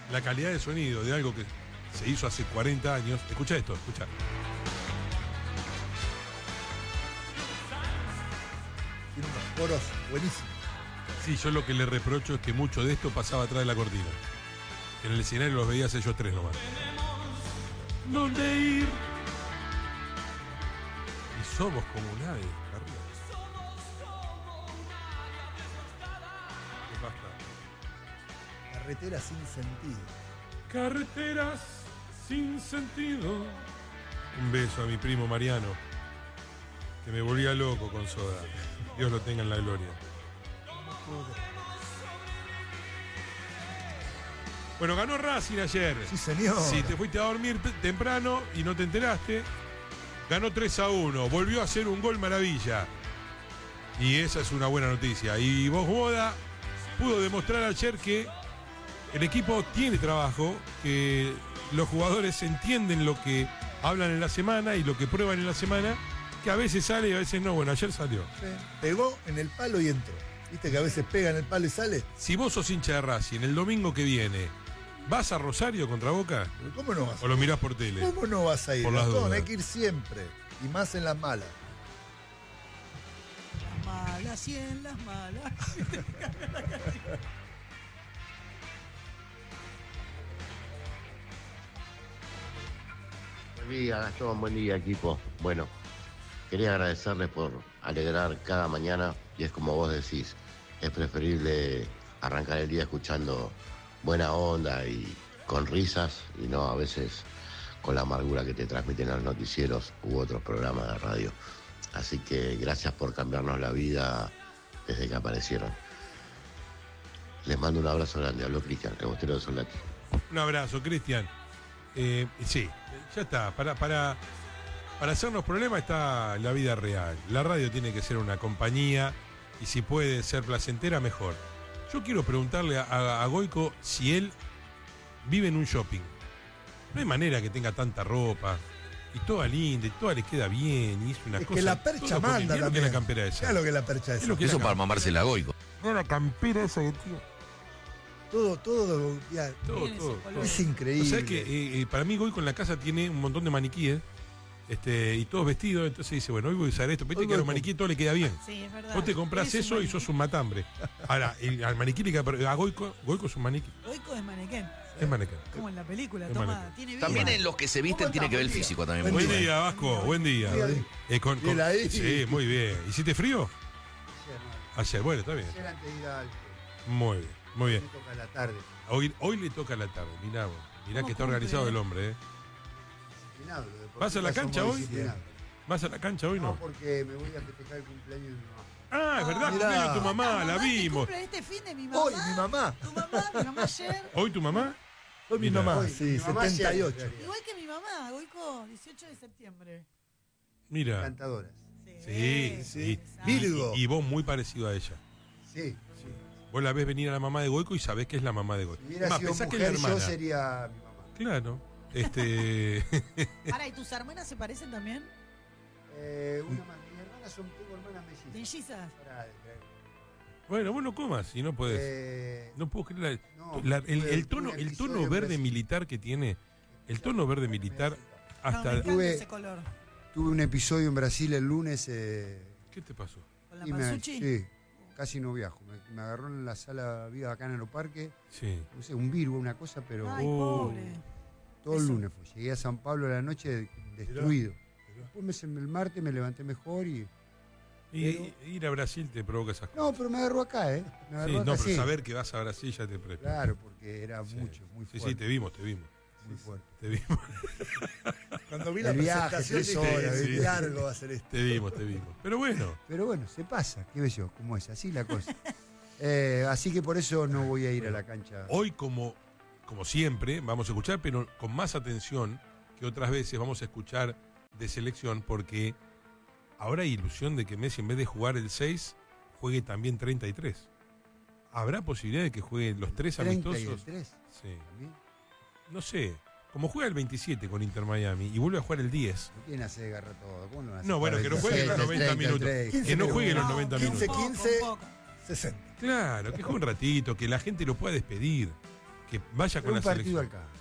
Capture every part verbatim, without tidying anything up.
la calidad de sonido de algo que se hizo hace cuarenta años. Escucha esto, escucha. Tiene unos coros buenísimos. Sí, yo lo que le reprocho es que mucho de esto pasaba atrás de la cortina. En el escenario los veías ellos tres nomás. ¿Dónde ir? Y somos comunales, arriba. ¿Qué pasa? Carretera sin sentido. Carreteras sin sentido. Un beso a mi primo Mariano, que me volvía loco con Soda. Dios lo tenga en la gloria. Bueno, ganó Racing ayer. Sí, señor. Si te fuiste a dormir temprano y no te enteraste, ganó tres a uno. Volvió a hacer un gol maravilla. Y esa es una buena noticia. Y Boda pudo demostrar ayer que el equipo tiene trabajo, que los jugadores entienden lo que hablan en la semana y lo que prueban en la semana, que a veces sale y a veces no. Bueno, ayer salió. Sí. Pegó en el palo y entró. ¿Viste que a veces pega en el palo y sale? Si vos sos hincha de Racing, el domingo que viene, ¿vas a Rosario contra Boca? ¿Cómo no vas a ir? ¿O lo mirás por tele? ¿Cómo no vas a ir? Por las Gastón, dudas. hay que ir siempre. Y más en las malas. Las malas y en las malas. Buen día, Gastón, buen día, equipo. Bueno, quería agradecerles por alegrar cada mañana, y es como vos decís, es preferible arrancar el día escuchando buena onda y con risas, y no a veces con la amargura que te transmiten los noticieros u otros programas de radio. Así que gracias por cambiarnos la vida desde que aparecieron. Les mando un abrazo grande, habló Cristian, el bostero de Solati. Un abrazo, Cristian. Eh, sí, ya está. Para, para, para hacernos problemas está la vida real. La radio tiene que ser una compañía y si puede ser placentera, mejor. Yo quiero preguntarle a, a, a Goico si él vive en un shopping. No hay manera que tenga tanta ropa y toda linda y toda le queda bien y es una Es cosa. que la percha todo manda con- mirá lo que también. es la campera esa. Mirá lo que es la percha esa. Es lo que Eso la para cam- mamarse la Goico. mirá la campera esa que tiene. Todo, todo, ya, Todo, Tiene ese todo. color. es O increíble. sea que eh, eh, para mí Goico en la casa tiene un montón de maniquíes este, y todos vestidos, entonces dice, bueno, hoy voy a usar esto. Viste Hoy que a voy los con- maniquíes todo le queda bien. Sí, es verdad. Vos te comprás Tiene su eso y maniquí. sos un matambre. Ahora, el- al maniquí le queda, pero a Goico, Goico es un maniquí. Goico es manequén. Es manequén. Como en la película, Es toma, manequén. tiene vida. También en los que se visten tiene que ver el físico también. Buen Buen día. día, Vasco, buen día. Bien. Eh, con- con- Bien ahí. Sí, muy bien. ¿Hiciste frío? Ayer, no, Ayer, bueno, está bien. ayer antes de ir al Muy bien, muy bien. me toca la tarde. Hoy, hoy le toca la tarde, mirá vos. Mirá ¿Cómo que está cumple? organizado el hombre, ¿eh? Disciplinado, lo deportista ¿Vas a la cancha somos hoy? disciplinados. ¿Vas a la cancha hoy No, no? porque me voy a festejar el cumpleaños de mi mamá. Ah, es verdad, mirá. cumpleaños tu mamá, la te vimos. cumple este fin de mi mamá. Hoy, mi mamá. Tu mamá, mi mamá ayer. ¿Hoy tu mamá? Hoy mi Mirá. mamá, Hoy, sí, mi mamá ayer, setenta y en ocho. realidad. Igual que mi mamá, Goico, dieciocho de septiembre. Mira. Cantadoras. Sí, Sí, sí. exacto. Virgo. Y, y vos muy parecido a ella. Sí, sí. Vos la ves venir a la mamá de Goico y sabés que es la mamá de Goico. Si hubiera Más, sido pensá mujer, que es la yo hermana. sería mi mamá. Claro. Este. Ahora, ¿y tus hermanas se parecen también? Eh, una más, mis hermanas son, tengo hermanas mellizas. ¿Mellizas? Pará, eh, Bueno, vos no comas y no podés. eh, No puedo creer la- no, la- el, tuve- el tuve tono, un el episodio tono en verde Brasil. militar que tiene. El tono verde militar No, me hasta. encanta Tuve- ese color. Tuve un episodio en Brasil el lunes. Eh, ¿Qué te pasó? ¿Con la y me, panzuchi? sí, casi no viajo. Me, me agarró en la sala viva acá en Aeroparque. Sí. No sé, un virus, una cosa, pero Ay, Oh. pobre. todo el eso. lunes fue. Llegué a San Pablo a la noche destruido. Después me, se- el martes me levanté mejor y. Y, Pero- y- ir a Brasil te provoca esas cosas. No, pero me agarró acá, ¿eh? Me agarró Sí, acá, no, pero sí. saber que vas a Brasil ya te prepara. Claro, porque era Sí. mucho, muy Sí, fuerte. sí, te vimos, te vimos. Muy fuerte. Te vimos, Cuando vi El la viaje, presentación tres dije, horas, "Qué ¿viste? largo va a ser esto". te vimos, te vimos. Pero bueno, Pero bueno, se pasa, qué sé yo, cómo es, así la cosa. Eh, así que por eso no voy a ir a la cancha. hoy como, como siempre vamos a escuchar, pero con más atención que otras veces vamos a escuchar de selección porque ahora hay ilusión de que Messi en vez de jugar el seis juegue también treinta y tres. ¿Habrá posibilidad de que juegue los tres treinta y el amistosos? tres, Sí. también. No sé. Como juega el veintisiete con Inter Miami y vuelve a jugar el diez. ¿No quieren hacer garra todo? ¿Cómo no van a hacer No, bueno, que no juegue los veintisiete, noventa treinta, minutos. treinta? Que no juegue los No, noventa un minutos. poco, quince. un poco. sesenta. Claro, que juegue un ratito, que la gente lo pueda despedir. que vaya con Un la partido selección. al cabo.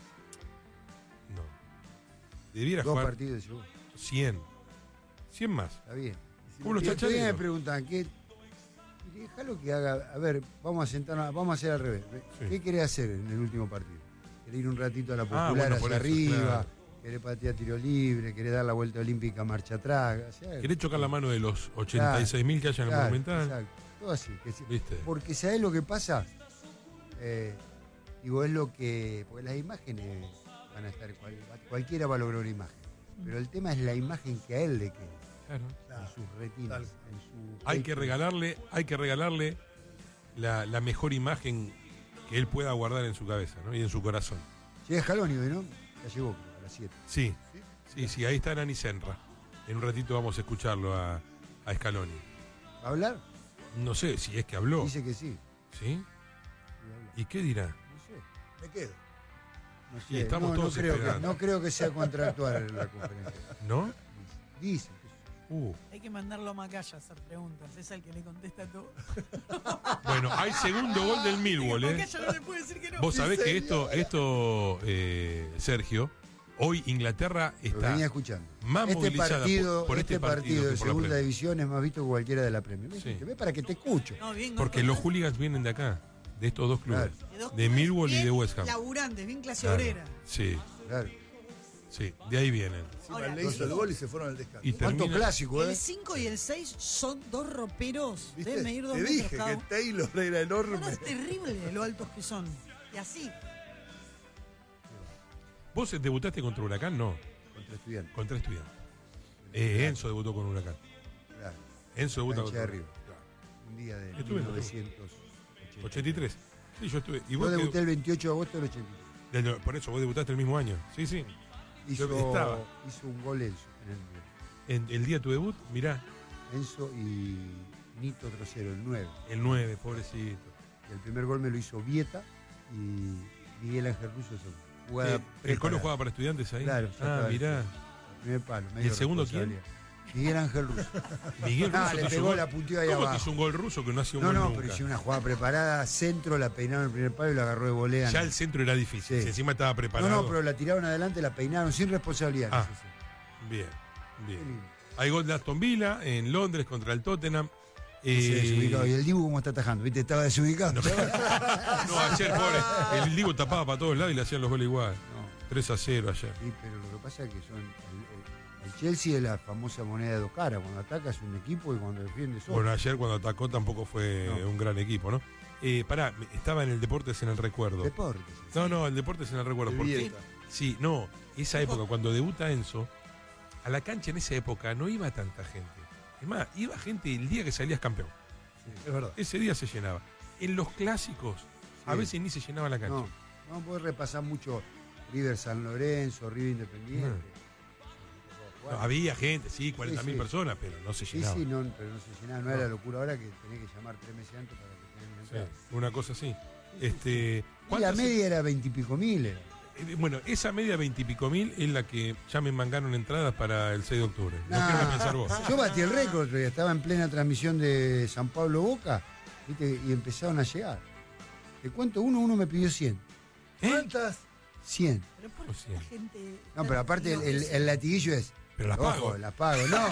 No. Debiera Dos jugar partidos, seguro. cien. cien más. Está bien. ¿Cómo lo Y está otro día me Chalero? preguntan, ¿qué? Y déjalo que haga. A ver, vamos a sentarnos, vamos a hacer al revés. Sí. ¿Qué querés hacer en el último partido? ¿Querés ir un ratito a la Ah, popular bueno, hacia por eso, arriba? claro. ¿Querés patear tiro libre? ¿Querés dar la vuelta olímpica marcha atrás? O sea, ¿Querés chocar la mano de los ochenta y seis mil que hay en el claro, Monumental? exacto. Todo así. Que sí. ¿Viste? Porque ¿sabés lo que pasa? Eh, digo, es lo que. Porque las imágenes van a estar. Cual, cualquiera va a lograr una imagen. Pero el tema es la imagen que a él le quede. Claro. En sus retinas. Tal. En su Hay que regalarle, hay que regalarle la, la mejor imagen que él pueda guardar en su cabeza, ¿no? Y en su corazón. Llega Scaloni hoy, ¿no? Ya llegó, creo, a las siete. Sí, sí, sí, ahí está Nani Senra. En un ratito vamos a escucharlo a, a Scaloni. ¿Va a hablar? No sé si es que habló. Dice que sí. ¿Sí? Va a hablar. ¿Y qué dirá? No sé. Me quedo. No Y sé. estamos no, todos no creo que, esperando. no creo que sea contractual en la conferencia. ¿No? Dice. Uh. Hay que mandarlo a Macaya a hacer preguntas. Es el que le contesta todo. Bueno, hay segundo gol del Millwall, ¿eh? Macaya no le puede decir que no. Vos sabés Sí, que esto, señora. esto eh, Sergio, hoy Inglaterra Lo está venía escuchando. más Este movilizada partido, por, por este este partido, partido que de por la segunda Premier. división es más visto que cualquiera de la Premier. Sí. Ve para que te escucho. No, bien, Porque no, los no, hooligans vienen de acá, de estos dos clubes, de dos de clubes Millwall y bien de West Ham. Laburantes, bien clase Claro. obrera. Sí, Claro. sí, de ahí vienen. Encima Ahora, le hizo el gol y se fueron al descanso. Y ¿Cuánto termina- clásico, eh? El cinco y el seis son dos roperos. ¿Viste? Deben medir dos Te metros dije cada que uno. Taylor era No, enorme. no, es terrible lo altos que son. Y así. ¿Vos debutaste contra Huracán? No, Contra estudiantes. contra Estudiantes. Eh, Enzo debutó con Huracán. Claro. Enzo debutó Cancha contra de arriba. Claro. Un día de Estuve, mil novecientos ochenta. ochenta y tres. Sí, yo estuve. ¿Y Yo vos debuté debu- el veintiocho de agosto del ochenta y tres. del- por eso vos debutaste el mismo año. Sí, sí. Hizo, estaba. hizo un gol Enzo en el En el día de tu debut, mirá, Enzo y Nito Trocero, el nueve. el nueve, pobrecito. Y el primer gol me lo hizo Vieta y Miguel Ángel Russo. segundo. Jugada Eh, ¿El preparada. Colo jugaba para Estudiantes ahí? Claro, ya Ah, estaba mirá. el primer palo. ¿Y medio el segundo responsabilidad. Miguel Ángel Russo. Miguel Ah, Russo le te hizo pegó, gol. la punteó ahí ¿Cómo te abajo. hizo un gol ruso que no hacía un No, gol no, nunca? pero hizo una jugada preparada, centro, la peinaron en el primer palo y la agarró de volea. Ya el centro era difícil, Sí. si encima estaba No, preparado. no, pero la tiraron adelante, la peinaron sin responsabilidad. Ah. Sí, sí. Bien, Qué bien. lindo. Hay gol de Aston Villa en Londres contra el Tottenham. Sí, Eh, desubicado. Y el Dibu cómo está atajando, ¿viste? Estaba desubicado. No, no, ayer, pobre, el Dibu tapaba para todos lados y le hacían los goles igual. No, tres a cero ayer. sí, pero lo que pasa es que son. El, el- el Chelsea es la famosa moneda de dos caras. Cuando ataca es un equipo y cuando defiende es otro. Bueno, ayer cuando atacó tampoco fue No. un gran equipo, ¿no? Eh, pará, estaba en el Deportes en el recuerdo. Deportes. No, no, el Deportes en el recuerdo. De Porque, Vieta. sí, no, esa época, cuando debuta Enzo, a la cancha en esa época no iba tanta gente. Es más, iba gente el día que salías campeón. Es verdad. Ese día se llenaba. En los clásicos, a Sí. veces ni se llenaba la cancha. No, no podés repasar mucho River San Lorenzo, River Independiente. No, había gente, sí, cuarenta mil sí. personas, pero no se Sí, llenaba. sí, no, pero no se llenaba. No, No. era la locura ahora que tenés que llamar tres meses antes para que tengan una Sí, entrada. una cosa así. Este, Y la ¿cuántas- media era veintipico mil. era. eh, Bueno, esa media veintipico mil es la que ya me mangaron entradas para el seis de octubre. No Nah. quiero pensar vos. Yo batí el récord, otro día, estaba en plena transmisión de San Pablo Boca, ¿viste? Y empezaron a llegar. Te cuento, uno, uno me pidió cien. ¿Eh? ¿Cuántas? cien. Pero por O sea, la gente. No, pero aparte el, el- el latiguillo es. Pero las ojo, pago. las pago, no.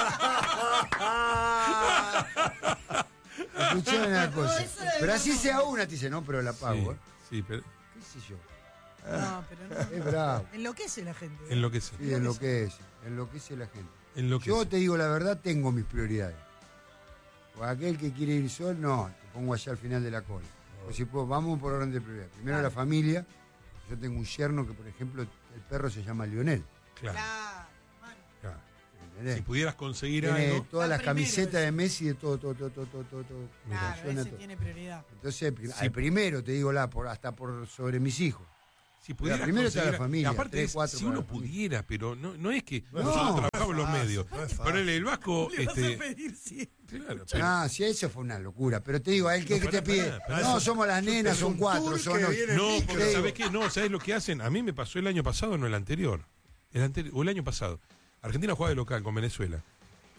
Escuchame una No, cosa. eso era de Pero así broma. sea una, te dice, no, pero la pago, sí, ¿eh? sí, pero ¿Qué sé yo? No, pero no. Es bravo. Enloquece la gente. enloquece. Sí, enloquece, enloquece la gente. enloquece. Yo te digo la verdad, tengo mis prioridades. O aquel que quiere ir sol, no, te pongo allá al final de la cola. O si puedo, vamos por orden de prioridad. Primero Claro. la familia. Yo tengo un yerno que, por ejemplo, el perro se llama Lionel. Claro, Claro, bueno. claro. ¿Entendés? Si pudieras conseguir Tiene algo. todas las Va primero camisetas ese. de Messi, de todo, todo, todo, todo, todo, todo. todo. Mira, Claro, suena ese todo. tiene prioridad. Entonces, prim- Sí. al primero, te digo, la, por, hasta por sobre mis hijos. Si pudieras primero está conseguir- la familia, Aparte, tres, es, cuatro si para uno la familia. pudiera, pero no, no es que No, nosotros no, trabajamos en los fácil, medios. no es fácil. Ponele el Vasco, Le vas a este. pedir cien. Claro, pero- Ah, sí, eso fue una locura. Pero te digo, a él que, No, que te pará, pide. pará, pará. No, somos las nenas, Es son un cuatro, tour son que ocho. viene- No, Te porque digo. ¿sabés qué? No, ¿sabés lo que hacen? A mí me pasó el año pasado, no el anterior. El anterior o el año pasado. Argentina jugaba de local con Venezuela.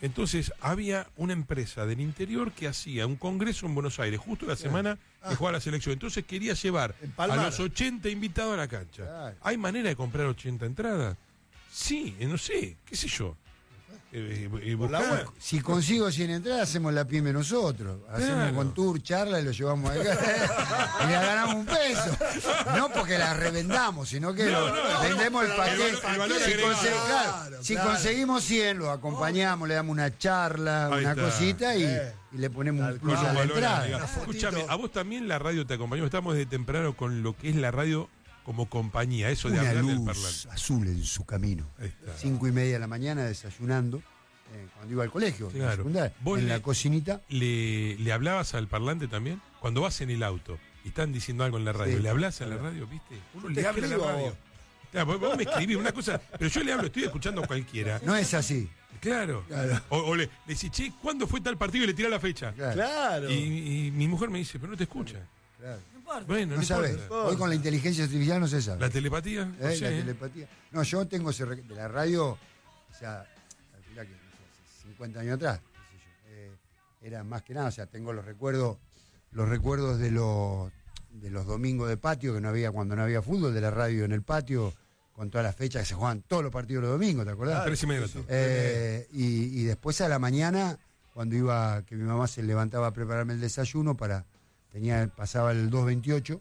Entonces había una empresa del interior que hacía un congreso en Buenos Aires, justo la semana Ah. que jugaba la selección. Entonces quería llevar a Empalmar. los ochenta invitados a la cancha. Claro. ¿Hay manera de comprar ochenta entradas? Sí, eh, no sé, qué sé yo. Eh, eh, Por la buscá- web. Si consigo cien entradas, hacemos la pyme nosotros. Hacemos Claro. con tour, charla y lo llevamos acá. Y le ganamos un peso. No porque la revendamos, sino que No, lo- no, vendemos el el paquete. valor- el valor si, agregado. conse- claro, Claro, si claro. conseguimos cien, lo acompañamos, le damos una charla, Ahí una está. cosita y, Eh. y le ponemos Tal un plus cual. a la valor entrada. agregado. Una fotito. Escúchame, a vos también la radio te acompañó. Estamos desde temprano con lo que es la radio como compañía, eso de Una hablar del luz parlante. azul en su camino. Ahí está. Cinco y media de la mañana desayunando, eh, cuando iba al colegio, en la Claro. secundaria, Vos en le- la cocinita. ¿Le, ¿Le hablabas al parlante también? Cuando vas en el auto y están diciendo algo en la radio, Sí. ¿le hablas a la radio, viste? Uno Yo le te habla a la escribo a radio. vos. Claro, vos, vos me escribís una cosa, pero yo le hablo, estoy escuchando a cualquiera. No es así. Claro. Claro. O, o le, le decís, che, ¿cuándo fue tal partido? Y le tira la fecha. Claro. Claro. Y, y mi mujer me dice, pero no te escucha. Claro. No importa. Bueno, no, No sabes. importa. Hoy con la inteligencia artificial no se sabe. ¿La telepatía? No ¿Eh? sé, La ¿eh? telepatía. No, yo tengo ese rec- de la radio, o sea, calcula que no sé, hace cincuenta años atrás, qué sé yo, eh, era más que nada, o sea, tengo los recuerdos, los recuerdos de los de los domingos de patio que no había cuando no había fútbol, de la radio en el patio, con todas las fechas que se jugaban todos los partidos los domingos, ¿te acordás? Tres y media de la tarde. Eh, y, y después a la mañana, cuando iba, que mi mamá se levantaba a prepararme el desayuno para, tenía, pasaba el dos veintiocho,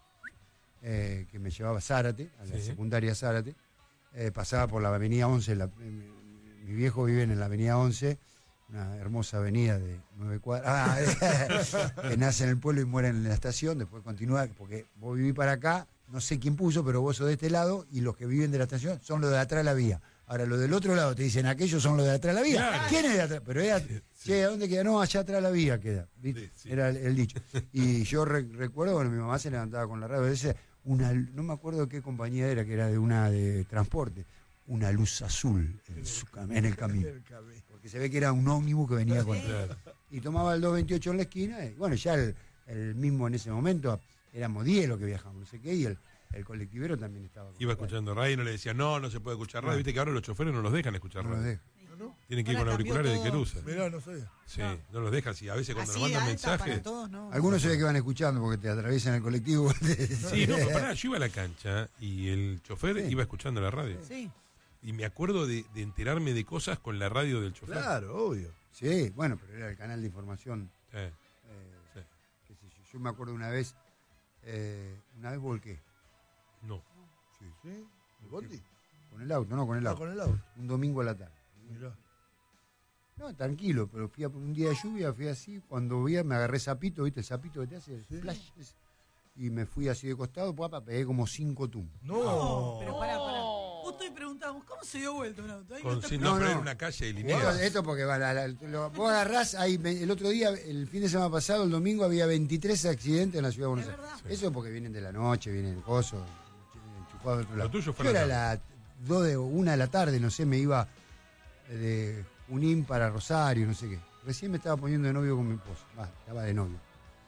eh, que me llevaba a Zárate, a la Sí. secundaria Zárate, eh, pasaba por la avenida once, la- mi, mi viejo vive en la avenida once, una hermosa avenida de nueve cuadras, ah, que nace en el pueblo y muere en la estación, después continúa, porque vos vivís para acá, no sé quién puso, pero vos sos de este lado y los que viven de la estación son los de atrás de la vía. Ahora, los del otro lado te dicen, aquellos son los de atrás de la vía. Claro. ¿Quién es de atrás? Pero era, Sí, sí. che, ¿a dónde queda? No, allá atrás de la vía queda. ¿viste? Sí, sí. Era el, el dicho. Y yo re- recuerdo, bueno, mi mamá se levantaba con la radio, decía, una, no me acuerdo qué compañía era, que era de una de transporte, una luz azul en, su cam- en el camino. Porque se ve que era un ómnibus que venía con... Claro. Y tomaba el dos veintiocho en la esquina, y bueno, ya el, el mismo en ese momento, éramos diez los que viajamos, no sé qué, y el, el colectivero también estaba. con- Iba escuchando radio y no le decía, no, no se puede escuchar radio. No. Viste que ahora los choferes no los dejan escuchar No lo radio. dejo. Tienen que ir con Ahora cambió auriculares de todo. Querusa. Mirá, no sabía. Sí, no los dejan. Sí, a veces cuando Así nos de mandan alta para mensajes. todos, ¿no? Algunos se ve que van escuchando porque te atraviesan el colectivo. Sí, no, pero pará, yo iba a la cancha y el chofer Sí. iba escuchando la radio. Sí. Y me acuerdo de, de enterarme de cosas con la radio del chofer. Claro, obvio. Sí, bueno, pero era el canal de información. Sí, eh, sí. qué sé yo. Yo me acuerdo una vez, eh, una vez volqué. No. Sí, ¿Sí? ¿El bondi? con el auto, no con el Ah, auto. con el auto. Un domingo a la tarde. Mirá. No, tranquilo, pero fui a un día de lluvia, fui así, cuando vi, me agarré sapito, ¿viste? El sapito que te hace, el Sí. flash, ese, y me fui así de costado, papá, pegué como cinco tumbos. No. No, pero pará, pará. Vos estoy preguntando, ¿cómo se dio vuelta un auto? Ahí no Con, está sí, preguntando. no, pero no. era una calle de Esto, Lineas. esto porque va, la- la- lo- vos agarrás, ahí, me- el otro día, el fin de semana pasado, el domingo, había veintitrés accidentes en la ciudad de Buenos Es Aires. verdad. Eso porque vienen de la noche, vienen el coso, enchufado de otro lado. Lo tuyo fue Yo la era tarde. las dos de una de la tarde, no sé, me iba de Junín para Rosario, no sé qué. Recién me estaba poniendo de novio con mi esposa, va, estaba de novio.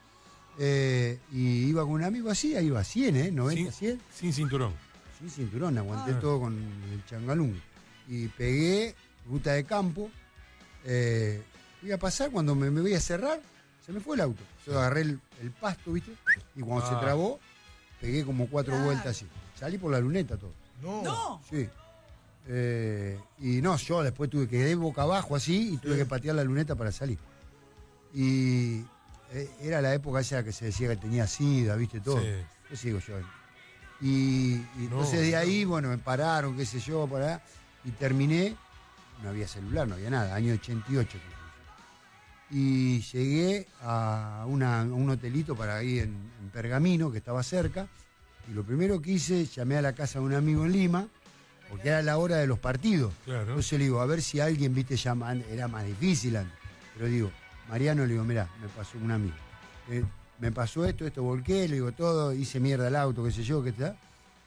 Eh, y iba con un amigo así, ahí iba a cien, ¿eh? noventa, Sin- cien. Sin cinturón. Sin cinturón, aguanté Ah. todo con el changalún. Y pegué, ruta de campo. Eh, iba a pasar, cuando me, me voy a cerrar, se me fue el auto. Yo agarré el, el pasto, ¿viste? Y cuando Ah. se trabó, pegué como cuatro Claro. vueltas así. Salí por la luneta todo. No. No. Sí. Eh, y no, yo después tuve que quedé boca abajo así y tuve Sí. que patear la luneta para salir. Y eh, era la época esa que se decía que tenía sida, ¿viste? Todo. Sí. ¿Qué sigo yo? Y, y entonces de ahí, bueno, me pararon, qué sé yo, por allá, y terminé, no había celular, no había nada, año ochenta y ocho. Y llegué a, una- a un hotelito para ahí en, en Pergamino, que estaba cerca, y lo primero que hice, llamé a la casa de un amigo en Lima, porque era la hora de los partidos. Claro. Entonces le digo, a ver si alguien, viste, llama, era más difícil antes. Pero digo, Mariano, le digo, mirá, me pasó un amigo. Eh, me pasó esto, esto volqué, le digo todo, hice mierda al auto, qué sé yo, qué tal.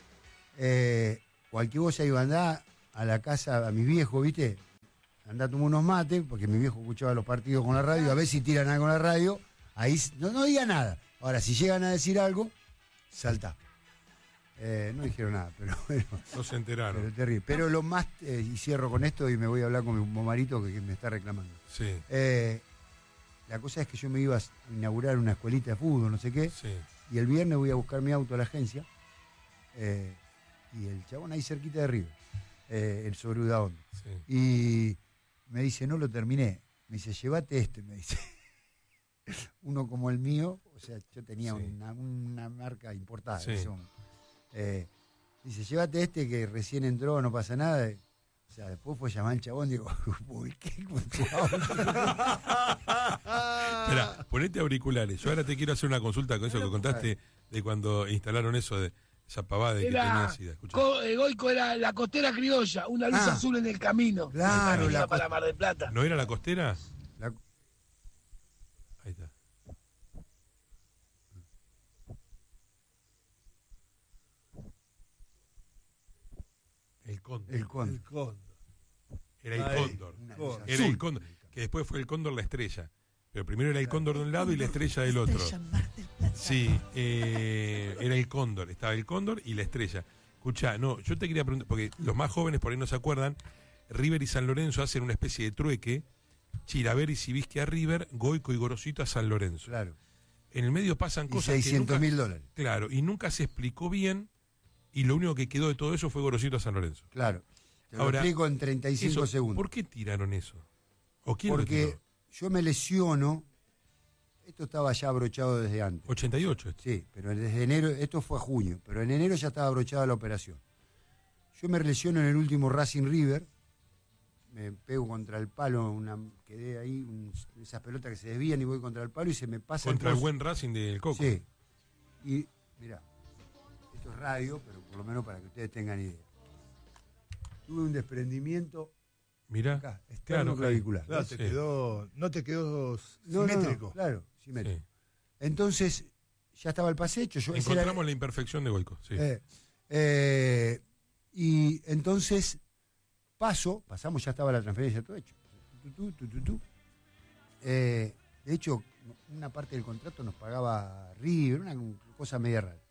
Eh, cualquier cosa iba a andar a la casa, a mis viejos, viste, andá a tomar unos mates, porque mi viejo escuchaba los partidos con la radio, a ver si tiran algo con la radio, ahí no, no diga nada. Ahora, si llegan a decir algo, saltá. Eh, no dijeron nada, pero bueno. No se enteraron. Pero terrible. Pero lo más, eh, y cierro con esto y me voy a hablar con mi marito que, que me está reclamando. Sí. Eh, la cosa es que yo me iba a inaugurar una escuelita de fútbol, no sé qué, Sí. y el viernes voy a buscar mi auto a la agencia, eh, y el chabón ahí cerquita de River, eh, el sobre Udaondo. Sí. Y me dice, no lo terminé. Me dice, llévate este, me dice. Uno como el mío, o sea, yo tenía Sí. una, una marca importada. Sí. Eso, eh, dice, llévate este que recién entró, no pasa nada. O sea, después fue llamar al chabón, digo, uy, qué Espera, ponete auriculares. Yo ahora te quiero hacer una consulta con eso que contaste de cuando instalaron eso de esa pavada de que Era, tenía SIDA. Escuchá. Co- eh, Goico era la costera criolla, una luz Ah. azul en el camino. Claro, El camino la para costa- Mar del Plata. ¿No era la costera? La- Ahí está. El cóndor. el con. El cóndor. Era el Ahí. cóndor. Una Cóndor. luz Era azul. el cóndor. Que después fue el cóndor la estrella. Pero primero era el cóndor de un lado y la estrella del otro. Estrella en Mar del Plata. Sí, eh, era el cóndor. Estaba el cóndor y la estrella. Escuchá, no, yo te quería preguntar, porque los más jóvenes por ahí no se acuerdan, River y San Lorenzo hacen una especie de trueque. Chilaver y Cibisque a River, Goico y Gorosito a San Lorenzo. Claro. En el medio pasan Y cosas que seiscientos nunca, mil dólares. claro, y nunca se explicó bien, y lo único que quedó de todo eso fue Gorosito a San Lorenzo. Claro. Te lo Ahora, explico en treinta y cinco Eso, segundos. ¿por qué tiraron eso? ¿O quién lo Porque tiró? yo me lesiono. Esto estaba ya abrochado desde antes. ochenta y ocho. esto. Sí, pero desde enero, esto fue junio, pero en enero ya estaba abrochada la operación. Yo me lesiono en el último Racing River, me pego contra el palo, una, quedé ahí, un- esas pelotas que se desvían y voy contra el palo y se me pasa Contra el coso. buen Racing del Coco. Sí. Y mirá, esto es radio, pero por lo menos para que ustedes tengan idea. Tuve un desprendimiento Mirá. acá, externo claro, clavicular. Claro, Sí. te quedó, no te quedó No, no, no, simétrico. claro, simétrico. Sí. Entonces, ya estaba el pase hecho. Yo, ese era- Encontramos la imperfección de Goico. Sí. Eh, eh, y entonces paso, pasamos, ya estaba la transferencia todo hecho. Tu, tu, tu, tu, tu. Eh, de hecho, una parte del contrato nos pagaba River, una cosa media rara.